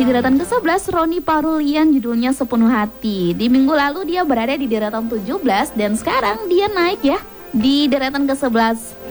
di deretan ke-11 Roni Parulian, judulnya Sepenuh Hati. Di minggu lalu dia berada di deretan 17 dan sekarang dia naik ya di deretan ke-11